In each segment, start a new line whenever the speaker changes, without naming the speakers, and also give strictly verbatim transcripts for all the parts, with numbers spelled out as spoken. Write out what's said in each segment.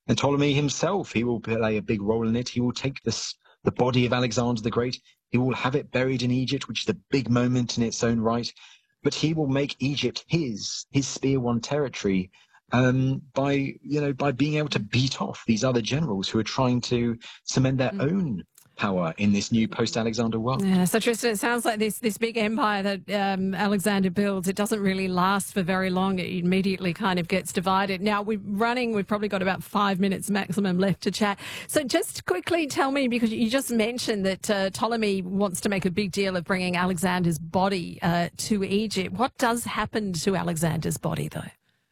And Ptolemy himself, he will play a big role in it. He will take this, the body of Alexander the Great. He will have it buried in Egypt, which is a big moment in its own right. But he will make Egypt his, his spear-won territory um, by, you know, by being able to beat off these other generals who are trying to cement their mm. own power in this new post-Alexander world.
Yeah, so Tristan, it sounds like this this big empire that um, Alexander builds, it doesn't really last for very long. It immediately kind of gets divided. Now, we're running, we've probably got about five minutes maximum left to chat. So just quickly tell me, because you just mentioned that uh, Ptolemy wants to make a big deal of bringing Alexander's body uh, to Egypt. What does happen to Alexander's body, though?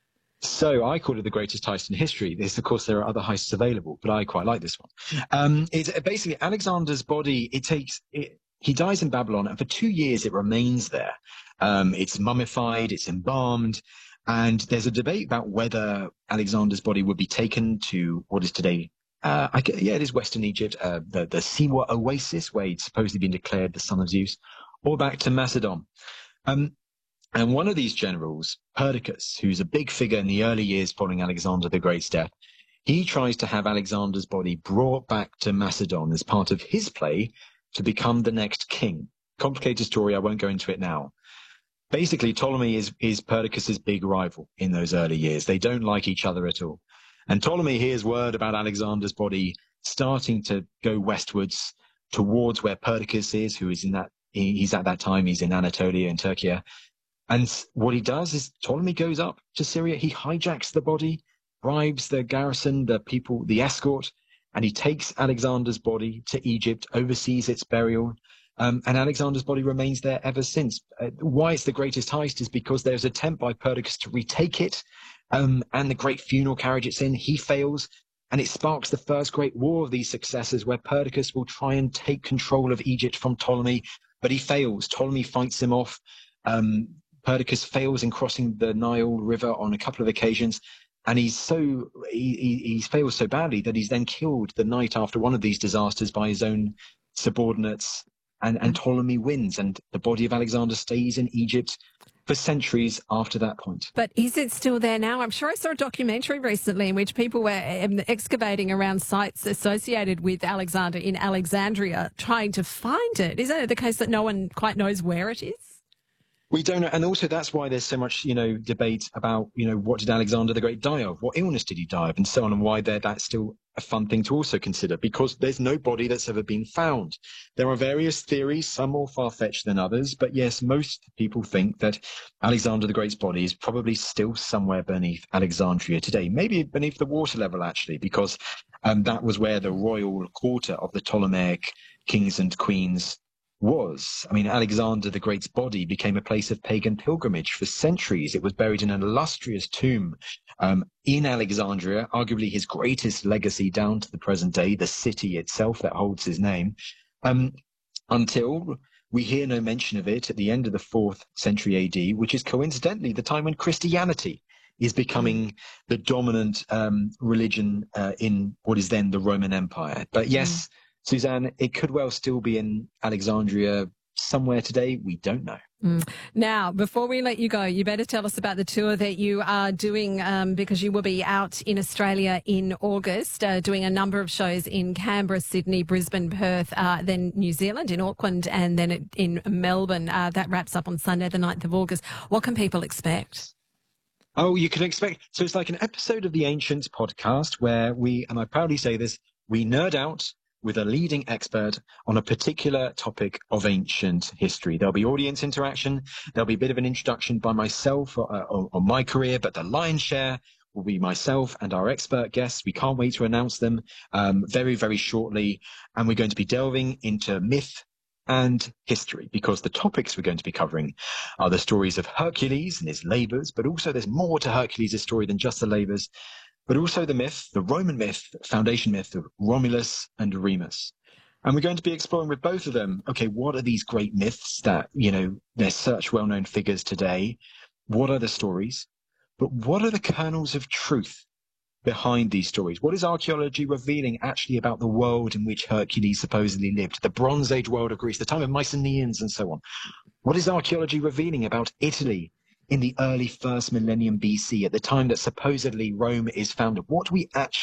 So I call it the greatest heist in history. This, of course, there are other heists available, but I quite like this one. Um, it's basically Alexander's body. It takes it, he dies in Babylon, and for two years it remains there. Um, it's mummified, it's embalmed, and there's a debate about whether Alexander's body would be taken to what is today. Uh, I get, yeah, it is Western Egypt, uh, the the Siwa Oasis, where he'd supposedly been declared the son of Zeus, or back to Macedon. Um, And one of these generals, Perdiccas, who's a big figure in the early years following Alexander the Great's death, he tries to have Alexander's body brought back to Macedon as part of his play to become the next king. Complicated story, I won't go into it now. Basically, Ptolemy is, is Perdiccas' big rival in those early years. They don't like each other at all. And Ptolemy hears word about Alexander's body starting to go westwards towards where Perdiccas is, who is in that, he's at that time, he's in Anatolia in Turkey. And what he does is Ptolemy goes up to Syria. He hijacks the body, bribes the garrison, the people, the escort, and he takes Alexander's body to Egypt, oversees its burial. Um, and Alexander's body remains there ever since. Uh, why it's the greatest heist is because there's an attempt by Perdiccas to retake it. Um, and the great funeral carriage it's in, he fails. And it sparks the first great war of these successors, where Perdiccas will try and take control of Egypt from Ptolemy, but he fails. Ptolemy fights him off. Um, Perdiccas fails in crossing the Nile River on a couple of occasions, and he's so he, he, he fails so badly that he's then killed the night after one of these disasters by his own subordinates, and, and Ptolemy wins, and the body of Alexander stays in Egypt for centuries after that point.
But is it still there now? I'm sure I saw a documentary recently in which people were um, excavating around sites associated with Alexander in Alexandria, trying to find it. Isn't it the case that no one quite knows where it is?
We don't know, and also that's why there's so much, you know, debate about, you know, what did Alexander the Great die of? What illness did he die of? And so on, and why that's still a fun thing to also consider, because there's no body that's ever been found. There are various theories, some more far-fetched than others, but yes, most people think that Alexander the Great's body is probably still somewhere beneath Alexandria today, maybe beneath the water level, actually, because um, that was where the royal quarter of the Ptolemaic kings and queens was. I mean, Alexander the Great's body became a place of pagan pilgrimage for centuries. It was buried in an illustrious tomb um, in Alexandria, arguably his greatest legacy down to the present day, the city itself that holds his name, um, until we hear no mention of it at the end of the fourth century A D, which is coincidentally the time when Christianity is becoming the dominant um, religion uh, in what is then the Roman Empire. But yes, mm. Suzanne, it could well still be in Alexandria somewhere today. We don't know.
Mm. Now, before we let you go, you better tell us about the tour that you are doing, um, because you will be out in Australia in August, uh, doing a number of shows in Canberra, Sydney, Brisbane, Perth, uh, then New Zealand, in Auckland, and then in Melbourne. Uh, that wraps up on Sunday, the ninth of August. What can people expect?
Oh, you can expect... So it's like an episode of the Ancients podcast where we, and I proudly say this, we nerd out with a leading expert on a particular topic of ancient history. There'll be audience interaction. There'll be a bit of an introduction by myself or, or, or my career, but the lion's share will be myself and our expert guests. We can't wait to announce them um, very, very shortly. And we're going to be delving into myth and history, because the topics we're going to be covering are the stories of Hercules and his labors, but also there's more to Hercules' story than just the labors, but also the myth, the Roman myth, foundation myth of Romulus and Remus. And we're going to be exploring with both of them, okay, what are these great myths that, you know, they're such well-known figures today? What are the stories? But what are the kernels of truth behind these stories? What is archaeology revealing actually about the world in which Hercules supposedly lived, the Bronze Age world of Greece, the time of Mycenaeans and so on? What is archaeology revealing about Italy in the early first millennium B C, at the time that supposedly Rome is founded? What do we actually